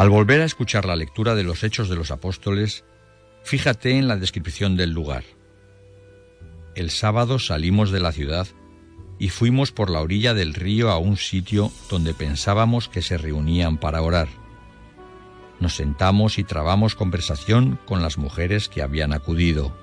Al volver a escuchar la lectura de los Hechos de los Apóstoles, fíjate en la descripción del lugar. El sábado salimos de la ciudad y fuimos por la orilla del río a un sitio donde pensábamos que se reunían para orar. Nos sentamos y trabamos conversación con las mujeres que habían acudido.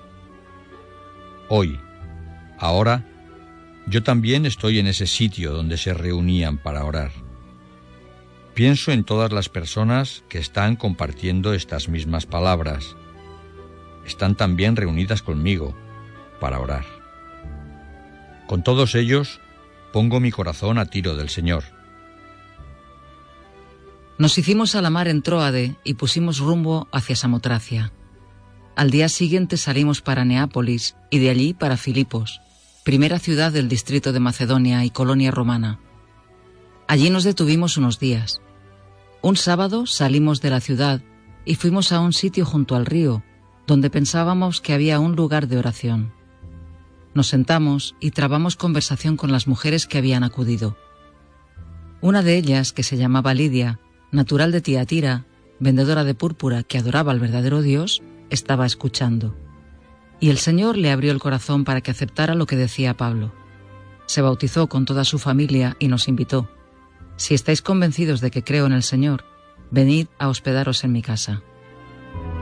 Ahora, yo también estoy en ese sitio donde se reunían para orar. Pienso en todas las personas que están compartiendo estas mismas palabras. Están también reunidas conmigo para orar. Con todos ellos, pongo mi corazón a tiro del Señor. Nos hicimos a la mar en Tróade y pusimos rumbo hacia Samotracia. Al día siguiente salimos para Neápolis y de allí para Filipos, primera ciudad del distrito de Macedonia y colonia romana. Allí nos detuvimos unos días. Un sábado salimos de la ciudad y fuimos a un sitio junto al río, donde pensábamos que había un lugar de oración. Nos sentamos y trabamos conversación con las mujeres que habían acudido. Una de ellas, que se llamaba Lidia, natural de Tiatira, vendedora de púrpura que adoraba al verdadero Dios, estaba escuchando. Y el Señor le abrió el corazón para que aceptara lo que decía Pablo. Se bautizó con toda su familia y nos invitó: si estáis convencidos de que creo en el Señor, venid a hospedaros en mi casa.